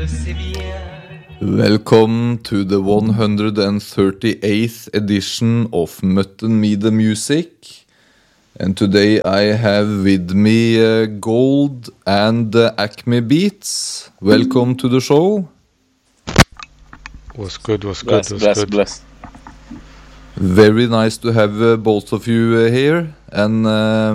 Welcome to the 138th edition of Mutton Me the Music. And today I have with me Gold and Acme Beats. Welcome to the show. What's good? Bless. Very nice to have both of you here. And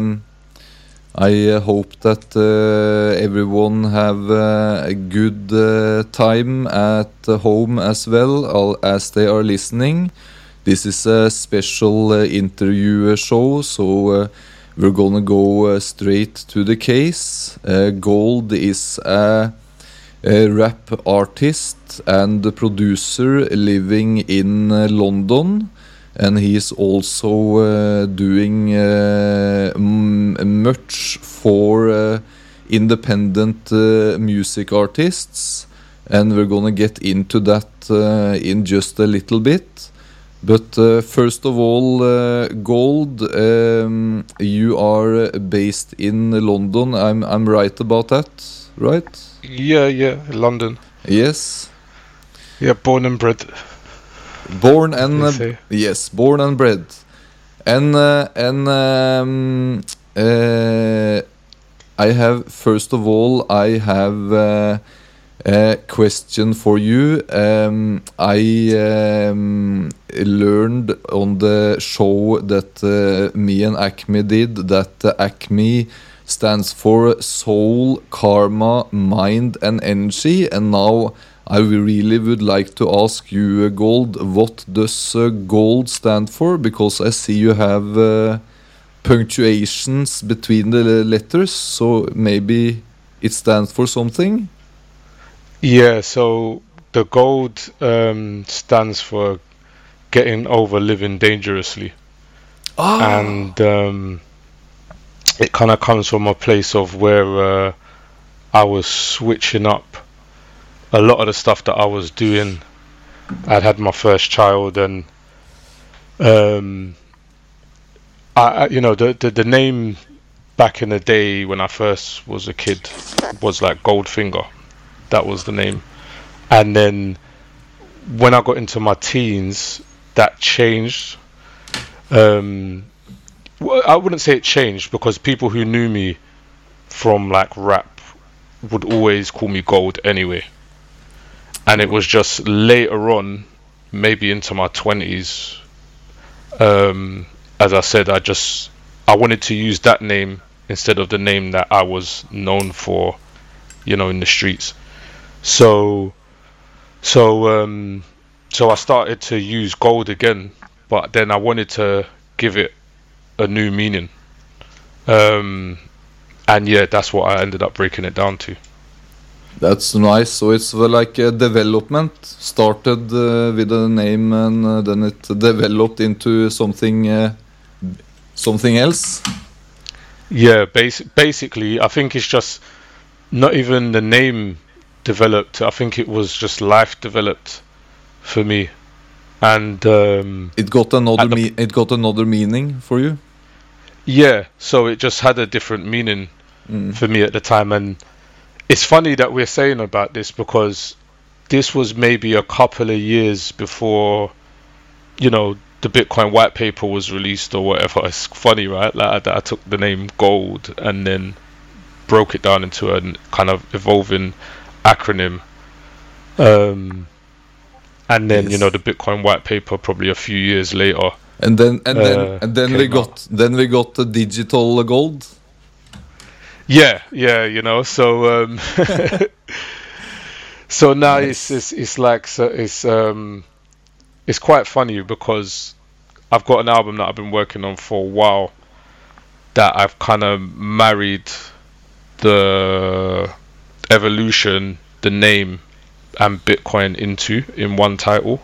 I hope that everyone have a good time at home as well as they are listening. This is a special interview show, so we're gonna go straight to the case. Gold is a rap artist and producer living in London. And he is also doing much for independent music artists. And we're gonna get into that in just a little bit. But first of all, Gold, you are based in London. I'm right about that, right? Yeah, London. Yes. Yeah, born and bred. Born and bred, and I have first of all I have a question for you. I learned on the show that me and Acme did that Acme stands for soul, karma, mind, and energy, and now I really would like to ask you, Gold, what does Gold stand for? Because I see you have punctuations between the letters, so maybe it stands for something? Yeah, so the gold stands for getting over living dangerously. And it kind of comes from a place of where I was switching up a lot of the stuff that I was doing. I'd had my first child, and the name back in the day when I first was a kid was like Goldfinger. That was the name. And then when I got into my teens, that changed. I wouldn't say it changed, because people who knew me from like rap would always call me Gold anyway. And it was just later on, maybe into my 20s, as I said, I wanted to use that name instead of the name that I was known for, in the streets. So I started to use Gold again, but then I wanted to give it a new meaning. And yeah, that's what I ended up breaking it down to. That's nice. So it's like a development. Started with a name, and then it developed into something else. Yeah, basically, I think it's just not even the name developed. I think it was just life developed for me, and it got another meaning for you. Yeah, so it just had a different meaning for me at the time. And it's funny that we're saying about this, because this was maybe a couple of years before, the Bitcoin white paper was released or whatever. It's funny, right? Like I took the name Gold and then broke it down into a kind of evolving acronym. And then, yes. The Bitcoin white paper probably a few years later. And then we got the digital gold. Yeah, so so now nice. it's quite funny, because I've got an album that I've been working on for a while that I've kind of married the evolution, the name, and Bitcoin in one title.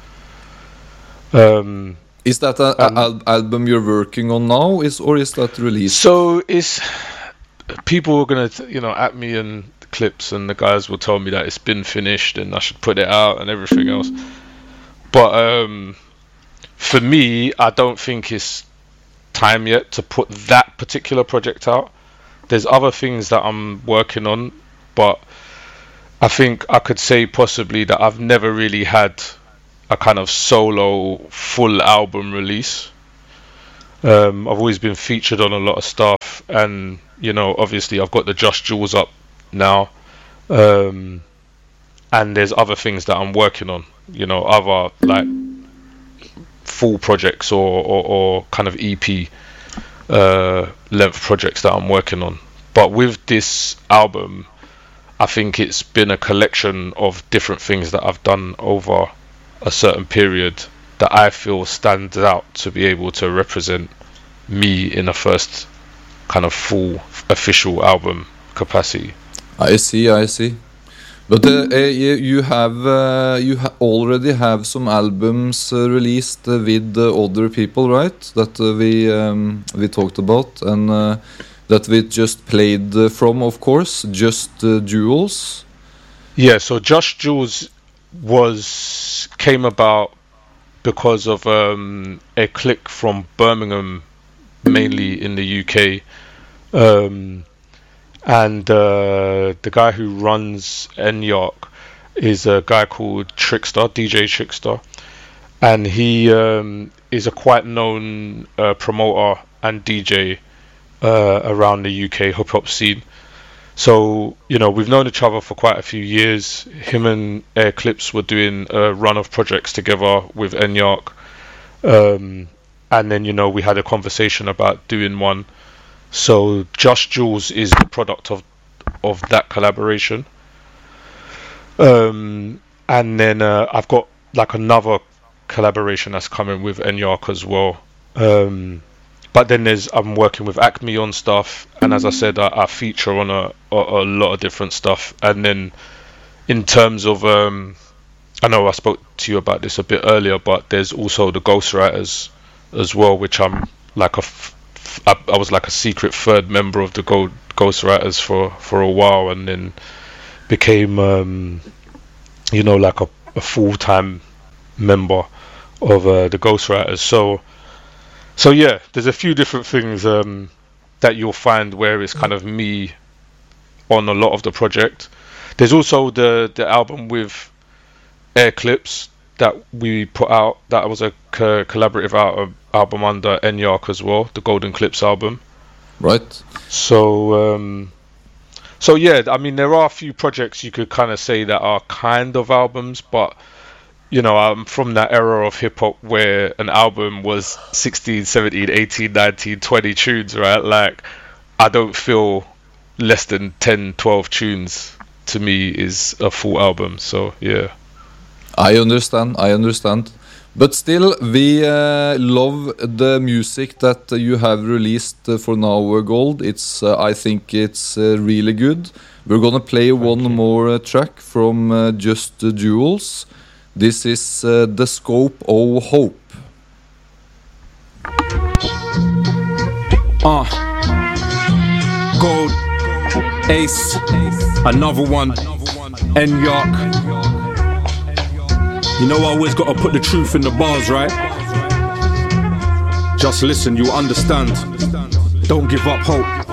Is that an album you're working on now, or is that released? So it's people are gonna at me and clips, and the guys will tell me that it's been finished and I should put it out and everything else. But for me, I don't think it's time yet to put that particular project out. There's other things that I'm working on, but I think I could say possibly that I've never really had a kind of solo full album release. I've always been featured on a lot of stuff, and obviously I've got the Just Jewels up now, and there's other things that I'm working on. Other like full projects or kind of EP length projects that I'm working on. But with this album, I think it's been a collection of different things that I've done over a certain period that I feel stands out to be able to represent me in a first kind of full official album capacity. I see. But you already have some albums released with other people, right? That we talked about, and that we just played from, of course, Just Jewels. Yeah, so Just Jewels came about because of a clique from Birmingham, mainly in the UK, and the guy who runs Enyark is a guy called Trickster, DJ Trickster, and he is a quite known promoter and DJ around the UK hip hop scene. So we've known each other for quite a few years. Him and Air Clips were doing a run of projects together with Enyark, and then we had a conversation about doing one. So Just Jewels is the product of that collaboration. And then I've got like another collaboration that's coming with Enyark as well. But then I'm working with Acme on stuff, and as I said, I feature on a lot of different stuff. And then in terms of, I know I spoke to you about this a bit earlier, but there's also the Ghostwriters as well, which I'm like I was like a secret third member of the Ghostwriters for a while, and then became like a full-time member of the Ghostwriters. So yeah, there's a few different things that you'll find where it's kind of me on a lot of the project. There's also the album with Air Clips that we put out. That was a collaborative album under Enyark as well, the Golden Clips album. Right. So yeah, I mean, there are a few projects you could kind of say that are kind of albums, but I'm from that era of hip-hop where an album was 16, 17, 18, 19, 20 tunes, right? Like, I don't feel less than 10, 12 tunes to me is a full album. So, yeah. I understand. But still, we love the music that you have released for now, Gold. I think it's really good. We're gonna play one more track from Just Jewels. This is The Scope of Hope. Gold, Ace, another one, Enyark. You know I always gotta put the truth in the bars, right? Just listen, you understand. Don't give up hope.